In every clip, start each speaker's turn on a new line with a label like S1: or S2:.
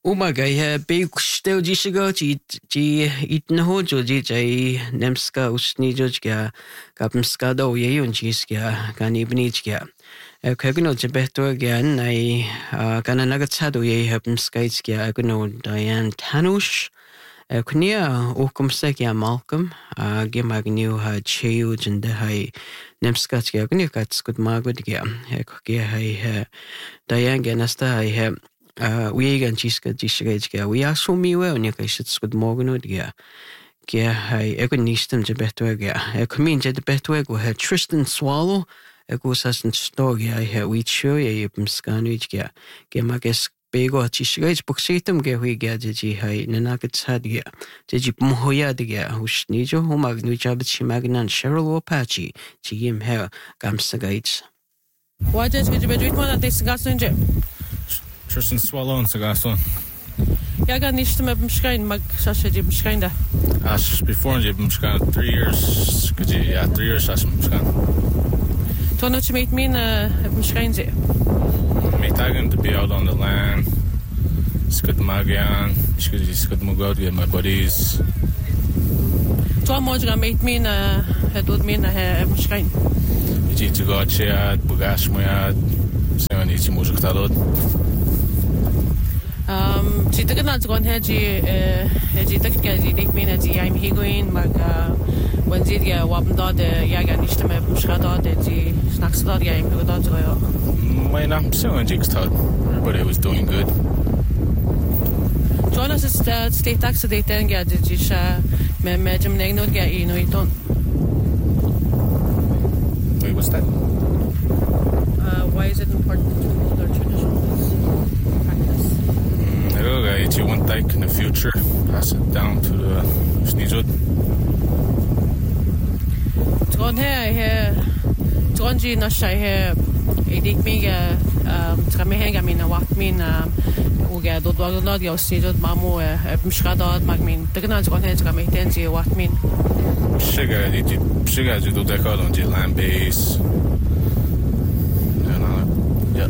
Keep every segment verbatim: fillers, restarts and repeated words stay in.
S1: Umaga je beukštev džišega, či či itnoho džoji jai nemska usni džojga kapmska do yeun džisga kanibničga. Kagno jebehto gan nai kana nagatsado ye hapmskaitsga agno Diane Tanush. Knia ukumsega Malcolm gemagniu ha cheu jinde hai nemskatsga knia katskut magudga. Kya hai Diane ganasta hai Uh, we gan chiska chiska we are so me well nika shits good morgan dia kia hai ego nistem je betwega e komin je de betwego ha Tristan Swallow ego sasen story I ha we show ye pum skanwich kia kia mages bego chiska ich boxitum ge we ga je ji hai nanagat sadia je ji moya dia husnijo ho magnu jabchi magnan Cheryl Apache ji im ha gamsagaits
S2: what is ge bedwit mo na this gasunje
S3: Tristan Swallow and Sagason.
S2: Ja, ga nicht met beschijn, maar sasje je beschijn daar.
S3: As before je beschijn three years, could you yeah three years as beschijn.
S2: Toen had je met me uh beschijn ze.
S3: Me tagen to be out on the land. Skud magian, skud skud mogod with my buddies.
S2: Toen moet je met me uh het doet me naar beschijn.
S3: Je to go chat, bugash moya. Zijn niet moet ik dat doen.
S2: Um, ci tak na zgon heji heji tak ke ji dik mina ji I'm he going mag when ji ya wabn da de ya ga nicht mehr beschada de ji snacks da ya im da zo ja
S3: my name so and jigs thought everybody was doing good.
S2: Jonas is the state tax de ten ga ji sha me me jam ne no ga i no i don't.
S3: Wait, what's that?
S2: Uh, why is it important to hold our traditions?
S3: If you want that in the future, pass it down to the Snizud.
S2: Tron her her Tron ji na shay her edik mi ga trame henga mi na wat min u ga do do do dia Snizud mamu mshkadad mag min tegna tron her trame tenji wat min
S3: Shiga di shiga ju do dekad on ji land base. Ja.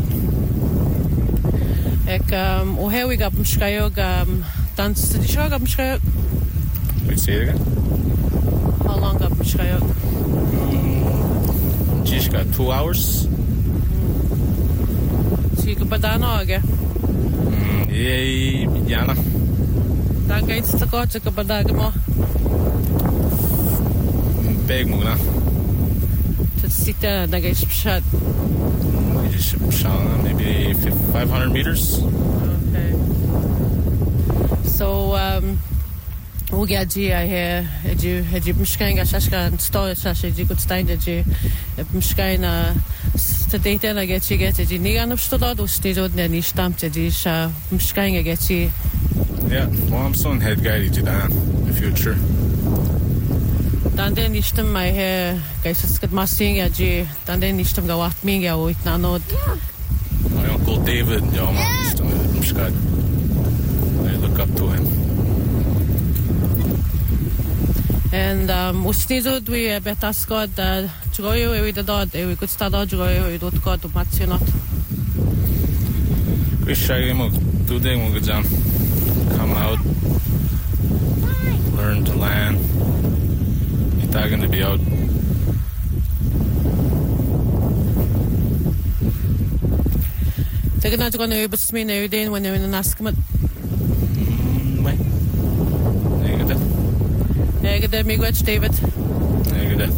S2: Ek um o he we got mshkayog um dans di shog mshkayog.
S3: Wait, say it again.
S2: How long got mshkayog?
S3: Just got two hours.
S2: Si ko badano age.
S3: Yay, Jana.
S2: Dan gaits te ko te ko badag mo.
S3: Big muna.
S2: Te sita da gaits shot.
S3: Maybe five hundred meters.
S2: Okay. So, um, we get G. I hear you had you Mishkan Gashashka and storage Sashi, you could stand it. You Mishkan to date, and I get you get it. You need an obstacle to stay on any stamp to this Mishkan. I get you.
S3: Yeah, well, I'm son head guy to that in the future.
S2: Dan den ishtem my hair guys it's good masting ya ji dan den ishtem ga wat min ya uit na nod
S3: my uncle David ja man is good. I look up to him
S2: and um ustizo dwi betas god da joyo e with dad e we could start out joyo e dot god matsionat
S3: we shay mo today mo gajam come out learn to land. They're going to be out.
S2: They're going to go to the Smith every day when they're in the Nascamut.
S3: Wait. Negative.
S2: Negative, Miguel David.
S3: Negative.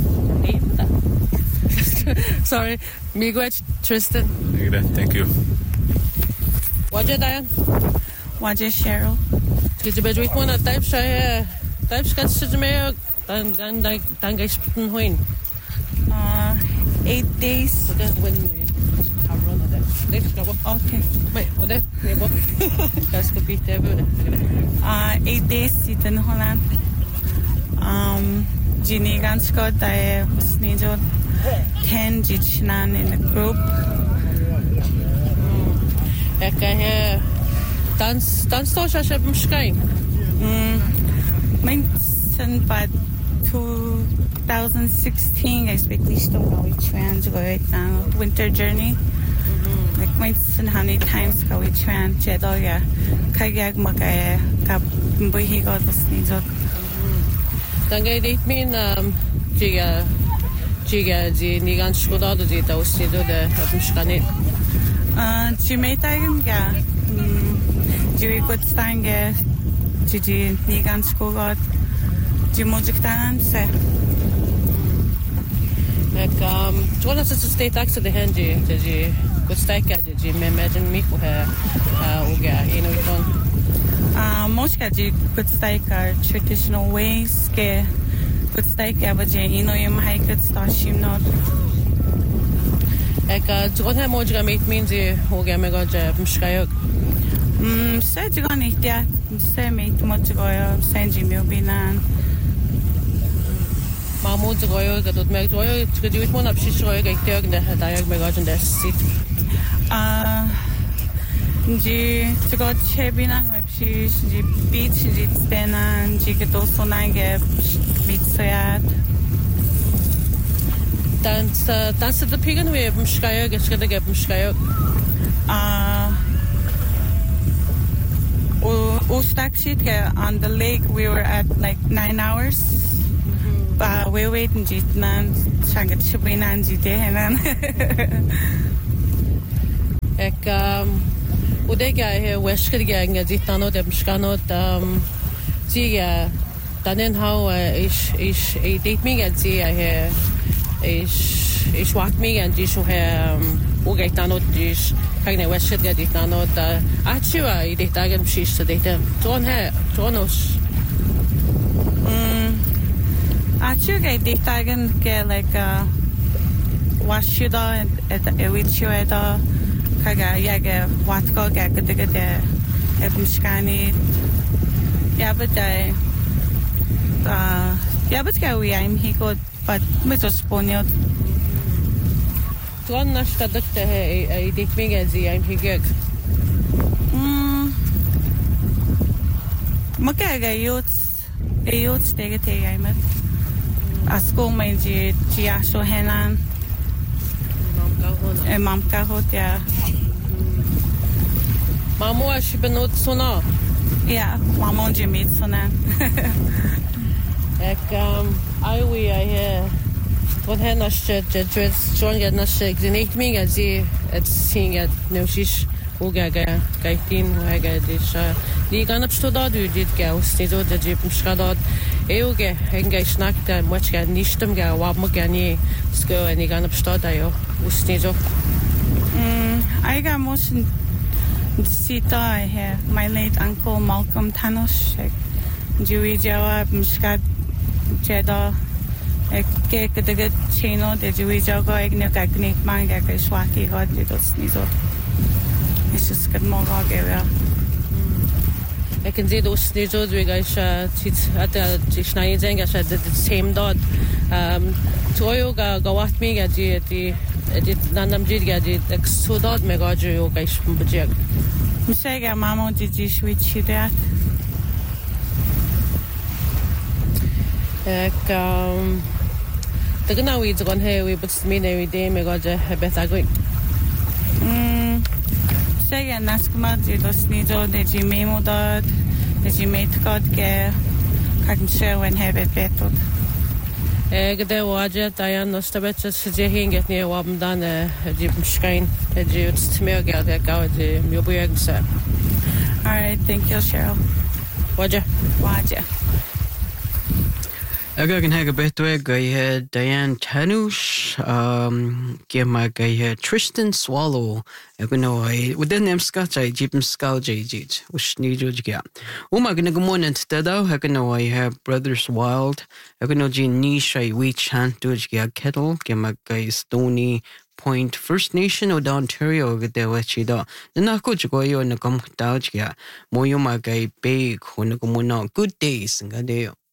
S2: Sorry, Miguel Tristan.
S3: Negative, thank you.
S2: What's your Diane?
S4: What's your Cheryl?
S2: Did you be doing one at type shy? Type sketch to me. Dan dan dan dan guys pun hoin.
S4: Uh, eight days.
S2: Udah when have run of that. Next go.
S4: Okay.
S2: Wait, udah nebo. Gas ke bit there bude.
S4: Uh, eight days in Holland. Um, Ginny ganska där snijo ten jichnan in the group.
S2: Ek he dans dans to sha sha mshkain.
S4: Mm. Mein sen bad twenty sixteen I speak this to know which one's right now winter journey like points and how many times go we try jedo ya kagag magaya ka buhi go dos nizo
S2: Dangai dit min um jiga jiga ji nigan shkoda do ji da ustido de mshkani
S4: uh jimetagen ya ji gut stange ji ji nigan shkoda ji mojiktan se
S2: Ek um jona se state tax de hanji ji gut staika ji me imagine mi ko ha uga ino iton
S4: Uh, most of the good steak are traditional ways. Ke good steak abaje inoyum hai good stashim not.
S2: Ek jona mo jiga meet means uga me ga je mshkayok.
S4: Hmm, se jiga nicht ja, se meet mo jiga senji milbinan.
S2: Ma mo jiga ga dot me jiga jiga dit mo na pshishoy ga ityog de dayag me ga jen de sit.
S4: Uh जी जगह छह बिना वैसे जी बीच जी स्टेना जी के दोस्तों नांगे बीच से याद
S2: Dan dan se de pigen we mshkayok geschede ge mshkayok
S4: uh o o taxi on the lake we were at like nine hours but we waiting ji nan changat chibina ji de henan
S2: Ek um Udega he weskirga nga zitano de mshkano um ziga danen how is is e date me ga zi he is is wat me and is he uga tano is kagne weskirga ditano da achua i de tagen shis de de ton he tonos
S4: mm achu ga de tagen ke like uh washida et ewichueda kaga yaga watko ga gede de ebmskani yabadai uh yabadai we I'm he got but me to sponio
S2: ton nashka dakte he i de me ga zi I'm he gek
S4: mm makaga yot yot stege te I'm asko mein ji ji aso henan e mam ka hot ya
S2: Mamo ashi benot sona
S4: ja mamon ji mit sonan
S2: Ek um I we I hear what hen as je je join get nas geniet me as zi et sing at no shish uga ga kaitin uga dis die gan op sto da du dit ga usti do de jip shadot euge henga snakt da moch ga nishtem ga wa mo ga ni sko ani gan op sto da yo usti do
S4: mm I got motion sita here my late uncle Malcolm Thanos Jewy Jawa mshkat jeda ek ke de chino de Jewy Jawa ek ne ka knik manga ke swati god dit snizo is just good more area
S2: Ek kan zie dos ni zo we ga tit at de schnai zenga sha de same dot um toyo ga ga wat mi ga di di dit nanam jid ga di ek so dot me ga jo ga is budget
S4: Msega mamo di di switch that
S2: Ek um the gna we gon he we but me ne we de me ga je beta go
S4: mm Sega naskma di dos ni zo de ji memo dot de ji met god ke kan show and have it better
S2: Ek de waje tayan no stabet se je hinget ne wam dan di mshkain de just me ga de ga de mi obuyegsa
S4: All right, thank you Cheryl
S2: Waje
S4: Waje
S1: Aga kan hega betwe gai he Diane Tanush um gema gai he Tristan Swallow Aga no ai within them scotch I jeep scout jit ush ni jo jga Uma gonna go moment tada haga no I have Brothers Wild Aga no ji ni shai we chant do jga kettle gema gai Stony Point First Nation of Ontario ga de wachi da na ko jgo yo na kom ta jga mo yo ma gai be ko na ko mo na good days nga de